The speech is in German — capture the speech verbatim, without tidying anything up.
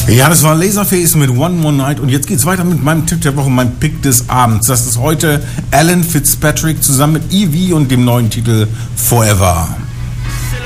Ja, das war Laserface mit One More Night und jetzt geht's weiter mit meinem Tipp der Woche, mein Pick des Abends. Das ist heute Alan Fitzpatrick zusammen mit Evie und dem neuen Titel Forever.